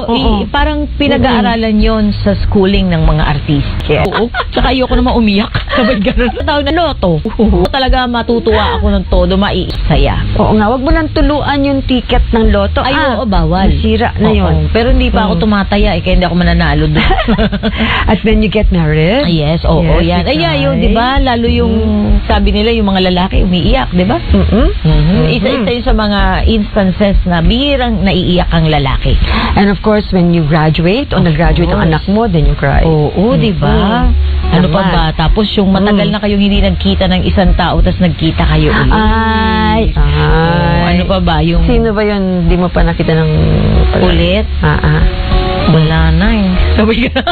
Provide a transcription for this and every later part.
parang pinag-aaralan yon sa schooling ng mga artista. Oo. Tsaka ayoko naman umiyak. Sabay ganun. Tawag na loto. Talaga matutuwa ako ng todo, maiisaya. Oo nga, wag mo nang tuluan yung ticket ng loto. Ay, oo, bawal. Nasira na yun. Pero hindi pa ako tumataya kaya hindi ako mananalo doon. At then you get married? Yes, oo, yan. Ay, yun, di ba? Lalo yung, sabi nila, yung mga lalaki umiiyak, di ba? Isa-isa yun sa mga instances na bihirang naiiyak ang lalaki. And of course, when you graduate o nag-graduate ang anak mo, then you cry. Oo, di ba? Ano pa ba? Tapos yung matagal na kayong hindi nagkita ng isang tao, tapos nagkita kayo ulit. Ay. Ano pa ba? Yung... Sino ba yun? Di mo pa nakita ng... Ulit? Wala na eh. Sabi ka.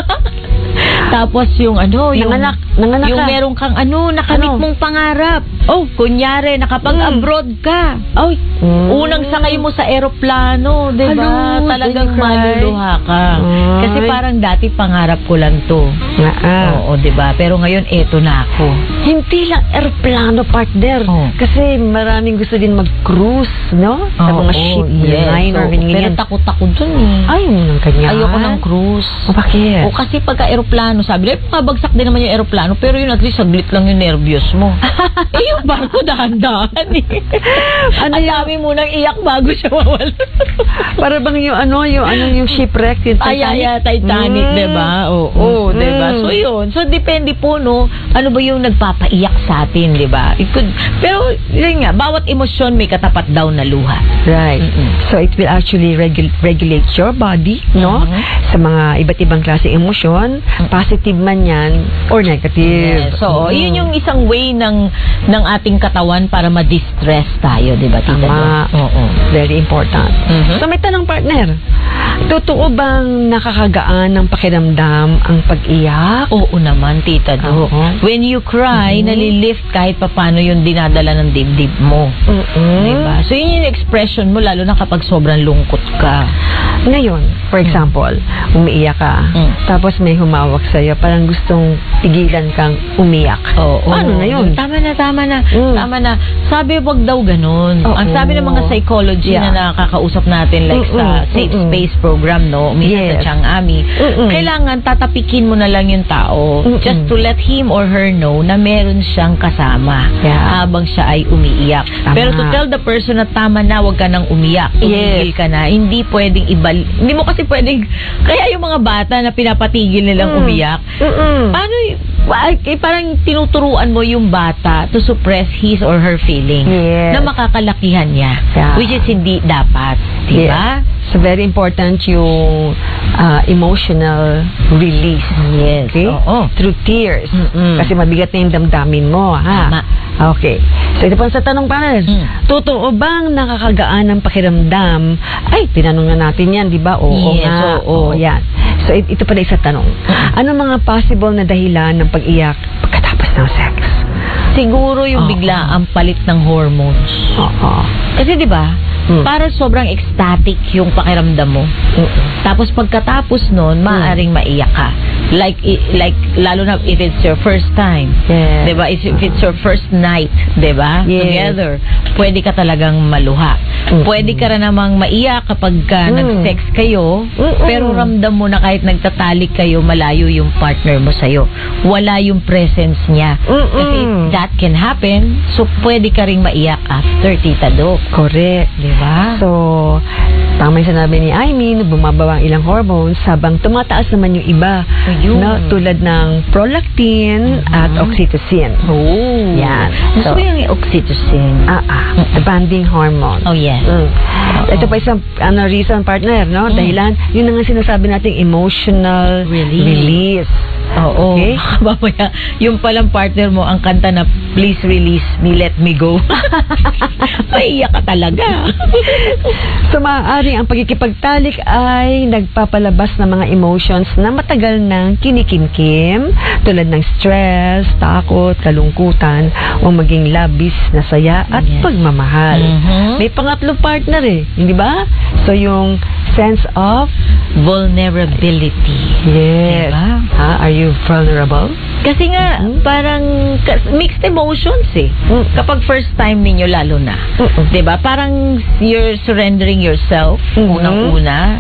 Tapos yung yung nanganak yung ka. meron kang nakamit mong pangarap. Oh, kunyari nakapag-abroad ka. Oh, unang sakay mo sa eroplano, 'di ba? Talagang maluluha ka. Kasi parang dati pangarap ko lang 'to. Oo, 'di ba? Pero ngayon eto na ako. Hindi lang eroplano, partner. Kasi maraming gusto din mag-cruise, no? Sa mga ship liner, pero takot ako dun eh. Ay, ng kanya. Ayoko ng cruise. Bakit? O kasi pagka eroplano, sabi nila, mabagsak din naman yung eroplano, pero yun at least saglit lang yung nervyos mo. Yung barko dahan-dahan eh. Ang dami mo nang iyak bago siya mawala. Para bang yung shipwreck, yung Titanic? Titanic, diba? Oo, diba? So yun. So depende po, no? Ano ba yung nagpapaiyak sa atin, diba? Pero yun nga, bawat emosyon may katapat daw na luha. Right. So it will actually regulate your body, no? Sa mga iba't ibang klase emosyon, positive man yan or negative. So yun yung isang way ng ating katawan para ma-distress tayo, di ba, Tita? Tama. Oo. Very important. So may tanong, partner. Totoo bang nakakagaan ng pakiramdam ang pag-iyak? Oo naman, Tita Do. When you cry, nalilift kahit papano yung dinadala ng dibdib mo. Diba? So yun yung expression mo, lalo na kapag sobrang lungkot ka. Ngayon, for example, umiiyak ka, tapos may humawak sa'yo, parang gustong pigilan kang umiyak. Paano na yun? Tama na. Sabi, wag daw ganun. Ang sabi ng mga psychology na nakakausap natin, like sa Safe Space program, no? Minsan sa Chang Ami, kailangan tatapikin mo na lang yung tao just to let him or her know na meron siyang kasama habang siya ay umiiyak. Pero to tell the person na tama na, wag ka nang umiyak, tumigil ka na, hindi pwedeng hindi mo kasi pwedeng, kaya yung mga bata na pinapatigil nilang umiyak, paano, parang tinuturuan mo yung bata to suppress his or her feelings na makakalakihan niya, which is hindi dapat, diba? So very important yung emotional release. Okay? Through tears. Kasi mabigat na yung damdamin mo, ha? Tama. Okay. So ito pa sa tanong, partner. Totoo bang nakakagaan ng pakiramdam? Ay, tinanong na natin yan, di ba? Oo nga. Yan. So ito pa na isa tanong. Ano mga possible na dahilan ng pag-iyak pagkatapos ng sex? Siguro yung bigla ang palit ng hormones. Kasi di ba? Para sobrang ecstatic yung pakiramdam mo. Tapos pagkatapos nun, maaaring maiyak ka. Like lalo na if it's your first time. Diba? If it's your first night, diba? Together, pwede ka talagang maluha. Pwede ka rin namang maiyak kapag nag-sex kayo, pero ramdam mo na kahit nagtatalik kayo, malayo yung partner mo sa'yo. Wala yung presence niya. Kasi that can happen, so pwede ka rin maiyak after, Tita Do. Correct. Diba? So, tama yung sinabi ni Aimee, bumababa ang ilang hormones habang tumataas naman yung iba. No? Tulad ng prolactin at oxytocin. Yan. Gusto ko yung oxytocin. The bonding hormone. Ito pa isang reason, partner, no? Dahilan, yun na nga sinasabi nating emotional release. Okay? Mamaya, yung palang partner mo, ang kanta na Please Release Me, Let Me Go. Maiyak ka talaga. So, maaari ang pagkikipagtalik ay nagpapalabas ng mga emotions na matagal nang kinikimkim, tulad ng stress, takot, kalungkutan, o maging labis na saya at pagmamahal. May pangatlong partner hindi ba? So, yung sense of vulnerability. Yes. Diba? Are you vulnerable? Kasi nga, parang mixed emotions Kapag first time ninyo, lalo na. Diba? Parang you're surrendering yourself, unang-una.